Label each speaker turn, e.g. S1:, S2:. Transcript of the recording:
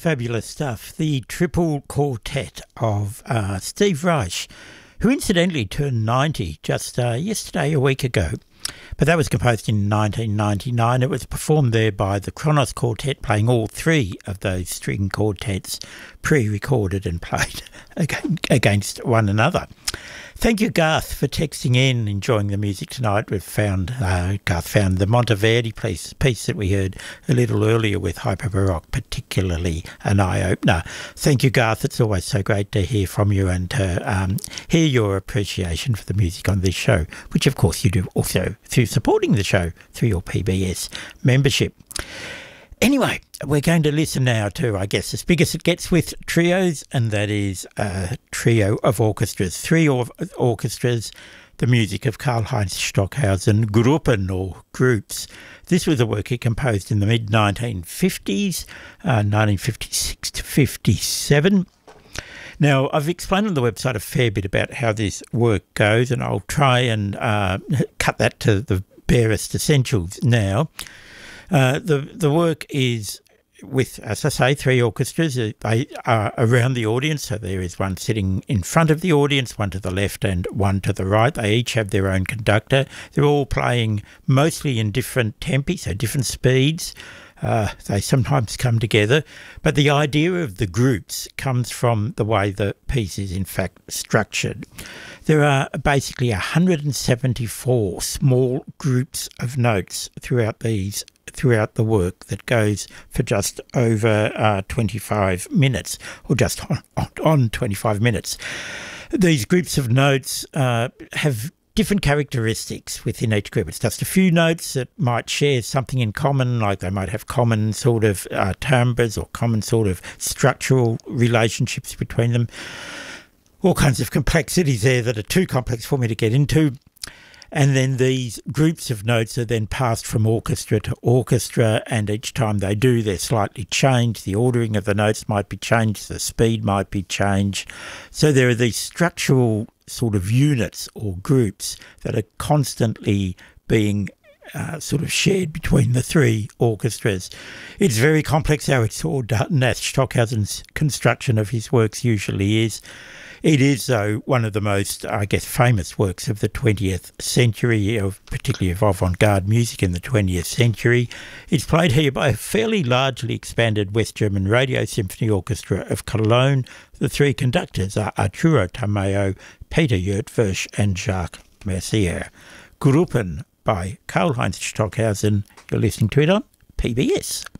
S1: Fabulous stuff. The triple quartet of Steve Reich, who incidentally turned 90 just yesterday, a week ago. But that was composed in 1999. It was performed there by the Kronos Quartet, playing all three of those string quartets, pre-recorded and played against one another. Thank you, Garth, for texting in, enjoying the music tonight. We've found, Garth found the Monteverdi piece that we heard a little earlier with Hyper Baroque, particularly an eye-opener. Thank you, Garth. It's always so great to hear from you and to hear your appreciation for the music on this show, which, of course, you do also through supporting the show through your PBS membership. Anyway, we're going to listen now to, I guess, as big as it gets with trios, and that is a trio of orchestras, three orchestras, the music of Karlheinz Stockhausen, Gruppen or groups. This was a work he composed in the mid-1950s, 1956 to 57. Now, I've explained on the website a fair bit about how this work goes, and I'll try and cut that to the barest essentials now. The work is with, as I say, three orchestras. They are around the audience, so there is one sitting in front of the audience, one to the left and one to the right. They each have their own conductor. They're all playing mostly in different tempi, so different speeds. They sometimes come together, but the idea of the groups comes from the way the piece is in fact structured. There are basically 174 small groups of notes throughout the work that goes for just over 25 minutes, or just on 25 minutes. These groups of notes have different characteristics within each group. It's just a few notes that might share something in common, like they might have common sort of timbres or common sort of structural relationships between them. All kinds of complexities there that are too complex for me to get into. And then these groups of notes are then passed from orchestra to orchestra, and each time they do, they're slightly changed. The ordering of the notes might be changed, the speed might be changed. So there are these structural sort of units or groups that are constantly being sort of shared between the three orchestras. It's very complex how it's all done, as Stockhausen's construction of his works usually is. It is, though, one of the most, I guess, famous works of the 20th century, particularly of avant-garde music in the 20th century. It's played here by a fairly largely expanded West German Radio Symphony Orchestra of Cologne. The three conductors are Arturo Tamayo, Peter Jurtwirsch and Jacques Mercier. Gruppen by Karlheinz Stockhausen. You're listening to it on PBS.